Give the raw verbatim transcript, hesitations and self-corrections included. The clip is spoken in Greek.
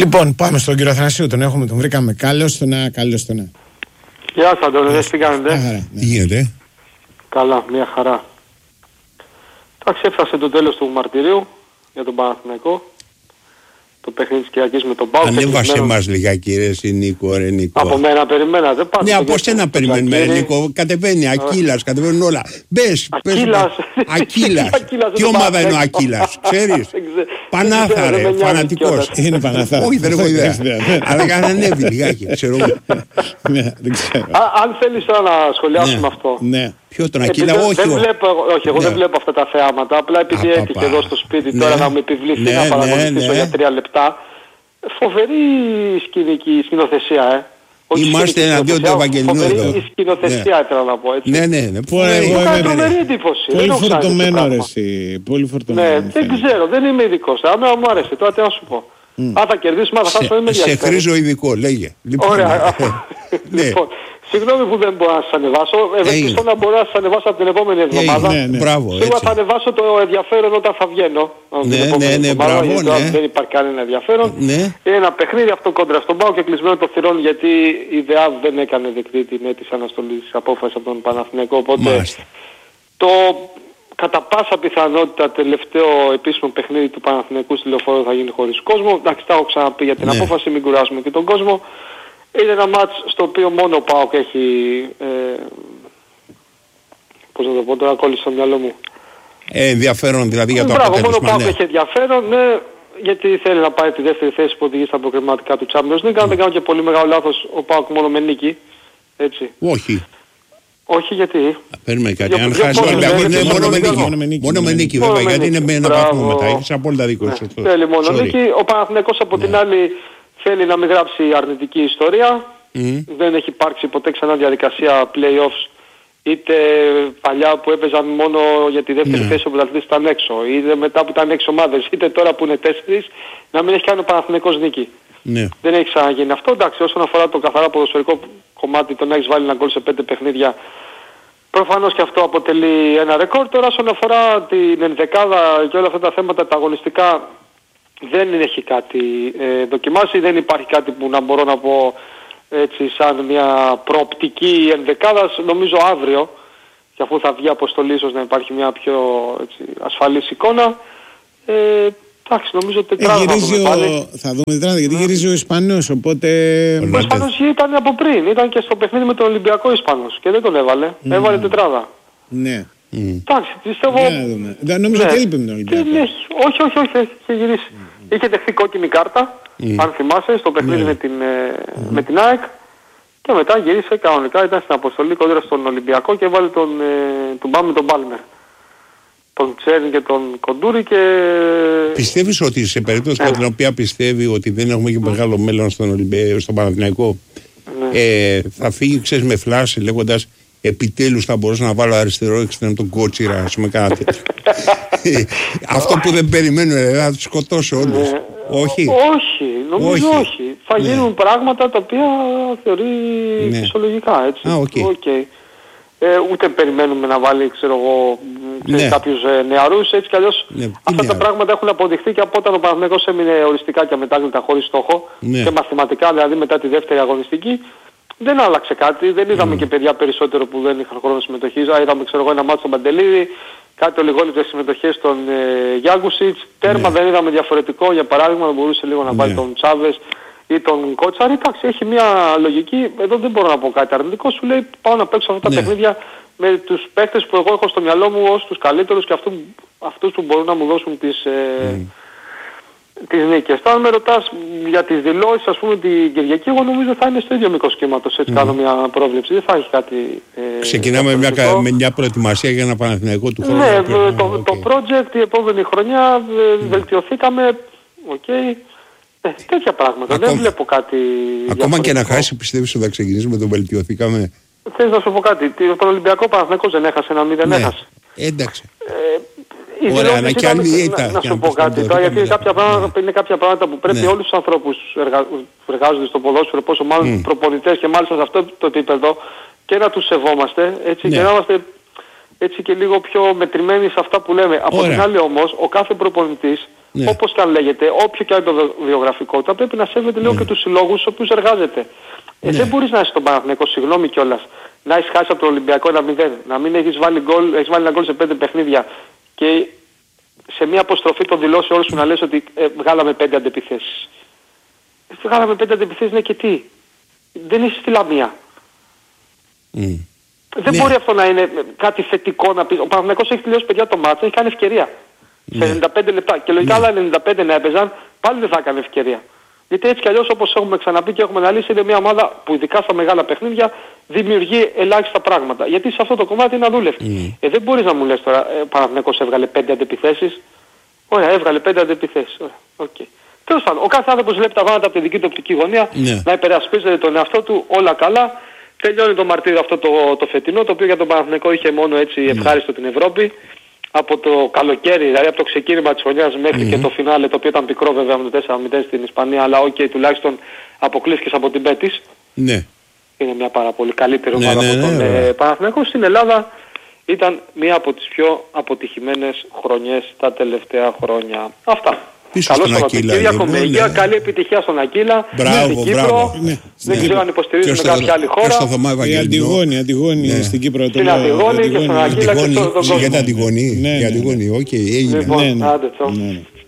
Λοιπόν, πάμε στον κύριο Αθανασίου. Τον έχουμε, τον βρήκαμε. Καλώς τον να, καλώς τον να. Γεια σας, Αντώνη, τι κάνετε? Τι γίνεται? Καλά, μια χαρά. Εντάξει, έφτασε το τέλος του μαρτυρίου για τον Παναθηναϊκό. Το παιχνίδι της Κυριακής με τον ΠΑΟΚ. Ανέβασε μας λιγάκι ρε εσύ Νίκο, ρε Νίκο. Από μένα περιμένατε. Ναι, από σένα περιμένουμε ρε Νίκο. Κατεβαίνει, Ακύλας, κατεβαίνουν όλα. Μπες, πες. Ακύλας. Τι ομάδα είναι ο Ακύλας, ξέρεις? Πανάθα ρε, φανατικός. Είναι Πανάθα. Όχι, δεν έχω ιδέα. Αλλά κάνε ανέβει λιγάκι, ξέρω. Δεν ξέρω. Αν θέλεις τώρα να σχολιάσουμε αυτό. Ναι. Ποιο τον Ακύλα, όχι. Όχι, εγώ δεν βλέπω αυτά τα θεάματα. Απλά επειδή έτυχε εδώ στο σπίτι τώρα να με επιβληθεί να παρακολουθήσω για τρία λεπτά. Φοβερή σκηνική σκηνοθεσία, ε. Είμαστε εναντίον του Ευαγγελινού εδώ. Φοβερή σκηνοθεσία ήθελα να πω, έτσι. Ναι, ναι, ναι. Μου κάνει τρομερή εντύπωση. Πολύ φορτωμένο ρε εσύ. Πολύ φορτωμένο. Ναι, δεν ξέρω, δεν είμαι ειδικός. Άμα μου άρεσε, τώρα τι να σου πω. Αν θα κερδίσουμε, αν θα χάσουμε, είμαι σε χρήζω ειδικό, λέγε. Ωραία. Λοιπόν, συγγνώμη που δεν μπορώ να σας ανεβάσω. Ευελπιστώ να μπορώ να σας ανεβάσω από την επόμενη εβδομάδα. Σίγουρα θα ανεβάσω το ενδιαφέρον όταν θα βγαίνω. Ναι, ναι, ναι, μπράβο, ναι. Δεν υπάρχει κανένα ενδιαφέρον. Ναι. Είναι ένα παιχνίδι αυτό κόντρα στον ΠΑΟΚ και κλεισμένο το θυρών, γιατί η ΔΕΑΒ δεν έκανε δεκτή την αίτηση αναστολής απόφαση από τον Παναθηναϊκό. Οπότε το κατά πάσα πιθανότητα τελευταίο επίσημο παιχνίδι του Παναθηναϊκού στη Λεωφόρο θα γίνει χωρίς κόσμο. Εντάξει, τα έχω ξαναπεί για την ναι. απόφαση, μην κουράσουμε και τον κόσμο. Είναι ένα μάτς στο οποίο μόνο ο ΠΑΟΚ έχει, ε, πώς να το πω τώρα, κόλλησε στο μυαλό μου. Ε, ενδιαφέρον δηλαδή για το Μπράβο, αποτέλεσμα. Μόνο ο ΠΑΟΚ ναι. έχει ενδιαφέρον, ναι, γιατί θέλει να πάρει τη δεύτερη θέση που οδηγεί στα προκριματικά του Champions League. Αν δεν κάνω και πολύ μεγάλο λάθος, ο ΠΑΟΚ μόνο με νίκη, έτσι. Όχι. Όχι, γιατί. Παίρνουμε κάτι. Αν χάσει ο Ολυμπιακός είναι μόνο με νίκη. Μόνο με νίκη βέβαια, γιατί είναι με ένα βαθμό μετά. Έχεις απόλυτα δίκιο. Θέλει μόνο νίκη. Ο Παναθηναϊκός από την άλλη θέλει να μην γράψει αρνητική ιστορία. Δεν έχει υπάρξει ποτέ ξανά διαδικασία play-offs, είτε παλιά που έπαιζαν μόνο για τη δεύτερη θέση ο πρωταθλητής ήταν έξω, είτε μετά που ήταν έξι ομάδες, είτε τώρα που είναι τέσσερις, να μην έχει κάνει ο Παναθηναϊκός νίκη. Ναι. Δεν έχει ξαναγίνει αυτό. Εντάξει, όσον αφορά το καθαρά ποδοσφαιρικό κομμάτι, το να έχεις βάλει ένα γκολ σε πέντε παιχνίδια, προφανώς και αυτό αποτελεί ένα ρεκόρ. Τώρα όσον αφορά την ενδεκάδα και όλα αυτά τα θέματα τα αγωνιστικά, δεν έχει κάτι ε, δοκιμάσει, δεν υπάρχει κάτι που να μπορώ να πω έτσι σαν μια προοπτική ενδεκάδας. Νομίζω αύριο, και αφού θα βγει αποστολή, ίσως να υπάρχει μια πιο έτσι, ασφαλής εικόνα. Ε, εντάξει, νομίζω τετράδα ε, θα δούμε πάλι. Θα δούμε τετράδα, γιατί γυρίζει ο Ισπανός, οπότε... Ο Ισπανός ήταν από πριν, ήταν και στο παιχνίδι με τον Ολυμπιακό Ισπανός και δεν τον έβαλε, mm. έβαλε τετράδα. Ναι. Mm. Εντάξει, πιστεύω... Δεν νομίζω ότι έλειπε με τον Ολυμπιακό. Όχι, όχι, όχι, είχε γυρίσει. Mm. Είχε δεχθεί κόκκινη κάρτα, mm. αν θυμάσαι, στο παιχνίδι mm. με, την, mm. με την ΑΕΚ. Και μετά γύρισε κανονικά, ήταν στην αποστολή κόντρα στον Ολυμπιακό και έβαλε τον, ε, τον Μπάμε τον Πάλμερ. Τον Τσέρν και τον Κοντούρη και... Πιστεύεις ότι σε περίπτωση yeah. την οποία πιστεύει ότι δεν έχουμε και μεγάλο μέλλον στον, Ολυμπιακό, στον Παναθηναϊκό yeah. ε, θα φύγει, ξέρεις, με φλάση λέγοντας επιτέλους θα μπορούσα να βάλω αριστερό εξτρέμ τον Κότσιρα, ας πούμε, κάτι τέτοιο. Αυτό που δεν περιμένω, ε, θα τους σκοτώσω όντως. Yeah. Όχι. Όχι, νομίζω όχι. όχι. Θα ναι. γίνουν πράγματα τα οποία θεωρεί ναι. φυσιολογικά, έτσι. Α, okay. Okay. Ε, ούτε περιμένουμε να βάλει, ξέρω εγώ, ναι. κάποιους ε, νεαρούς, έτσι κι αλλιώς ναι. αυτά νεαρού. Τα πράγματα έχουν αποδειχθεί και από όταν ο Παναθηναϊκός έμεινε οριστικά και αμετάκλητα χωρίς στόχο ναι. και μαθηματικά, δηλαδή μετά τη δεύτερη αγωνιστική, δεν άλλαξε κάτι. Δεν είδαμε mm. και παιδιά περισσότερο που δεν είχαν χρόνο συμμετοχής. Είδαμε, ξέρω εγώ, ένα μάτσο στον Παντελίδη, κάτι ολιγόλεπτες συμμετοχές των ε, Γιάγκουσιτς. Τέρμα ναι. δεν είδαμε διαφορετικό, για παράδειγμα, να μπορούσε λίγο να βάλει ναι. τον Τσάβες ή τον Κότσαρη. Εντάξει, έχει μια λογική. Εδώ δεν μπορώ να πω κάτι αρνητικό. Σου λέει πάω να παίξω αυτά τα ναι. παιχνίδια με τους παίκτες που εγώ έχω στο μυαλό μου ως τους καλύτερους και αυτού, αυτούς που μπορούν να μου δώσουν τις, ε, mm. τις νίκες. Τώρα με ρωτάς για τις δηλώσεις, ας πούμε, την Κυριακή, εγώ νομίζω θα είναι στο ίδιο μήκος κύματος. Έτσι mm. κάνω μια πρόβλεψη. Δεν θα έχει κάτι... Ε, Ξεκινάμε μια, με μια προετοιμασία για ένα Παναθηναϊκό του χρόνου. Ναι, το, το, okay. το project, η επόμενη χρονιά, mm. βελτιωθήκαμε, οκ. Okay. Ε, τέτοια πράγματα. Ακόμα, δεν βλέπω κάτι. Ακόμα και να χάσει, πιστεύεις ότι θα ξεκινήσουμε το βελτιωθήκαμε? Θες να σου πω κάτι. Τον Ολυμπιακό Παναθηναϊκός δεν έχασε ένα μηδέν, ναι. έχασε. Εντάξει. Ε, Ωραία, να κι άλλη ήττα. Να, να σου πω κάτι τώρα, γιατί είναι κάποια, πράγματα, είναι κάποια πράγματα που πρέπει ναι. όλους τους ανθρώπους εργα, που εργάζονται στο ποδόσφαιρο, πόσο μάλλον mm. προπονητές και μάλιστα σε αυτό το επίπεδο, και να τους σεβόμαστε, έτσι, ναι. και να είμαστε έτσι και λίγο πιο μετρημένοι σε αυτά που λέμε. Από Ωραία. την άλλη όμως, ο κάθε προπονητής Ναι. Όπως και αν λέγεται, όποιο και αν το βιογραφικό του, πρέπει να σέβεται λίγο ναι. και τους συλλόγους στους οποίους εργάζεται. Ναι. Ε, δεν μπορείς να είσαι στον Παναθηναϊκό, συγγνώμη κιόλας, να έχεις χάσει από το Ολυμπιακό ένα μηδέν, να μην έχεις βάλει, γκολ, έχεις βάλει ένα γκολ σε πέντε παιχνίδια και σε μια αποστροφή το δηλώσει όλους σου να λες ότι ε, βγάλαμε πέντε αντεπιθέσεις. Ε, βγάλαμε πέντε αντεπιθέσεις, ναι και τι. Δεν είσαι στη Λαμία. Mm. Δεν ναι. μπορεί αυτό να είναι κάτι θετικό να πει. Ο Παναθηναϊκός έχει τελειώσει παιδιά το μάτσο, έχει κάνει ευκαιρία. Ναι. Σε ενενήντα πέντε λεπτά. Και λογικά άλλα ναι. ενενήντα πέντε να έπαιζαν, πάλι δεν θα έκανε ευκαιρία. Γιατί έτσι κι αλλιώς όπως έχουμε ξαναπεί και έχουμε αναλύσει, είναι μια ομάδα που ειδικά στα μεγάλα παιχνίδια δημιουργεί ελάχιστα πράγματα. Γιατί σε αυτό το κομμάτι είναι αδούλευτο. Mm. Ε, δεν μπορείς να μου λες τώρα, ε, ο Παναθηναϊκός έβγαλε πέντε αντεπιθέσεις. Ωραία, έβγαλε πέντε αντεπιθέσεις. Ωραία, okay. Τέλος πάντων, ο κάθε άνθρωπος βλέπει τα πράγματα από τη δική του οπτική γωνία, ναι. να υπερασπίζεται τον εαυτό του, όλα καλά. Τελειώνει το μαρτύριο αυτό το, το φετινό, το οποίο για τον Παναθηναϊκό είχε μόνο έτσι ευχάριστο ναι. την Ευρώπη. Από το καλοκαίρι, δηλαδή από το ξεκίνημα της χρονιάς μέχρι mm-hmm. και το φινάλε, το οποίο ήταν πικρό βέβαια με το τέσσερα μηδέν στην Ισπανία, αλλά οκ, okay, τουλάχιστον αποκλείστηκες από την Μπέτις. Ναι. Είναι μια πάρα πολύ καλύτερη ομάδα ναι, ναι, από τον ναι, ναι. Παναθηναϊκό. Στην Ελλάδα ήταν μια από τις πιο αποτυχημένες χρονιές τα τελευταία χρόνια. Αυτά. Καλό Σαββατοκύριακο με υγεία, καλή επιτυχία στον Ακύλα, στην Κύπρο. Ναι. Δεν ξέρω αν υποστηρίζουν με κάποια άλλη χώρα. Η Αντιγόνη, Αντιγόνη ναι. στην Κύπρο. Στην Αντιγόνη και στον Ακύλα και στον Για την Αντιγόνη, οκ, έγινε. Λοιπόν, άντε, τσο.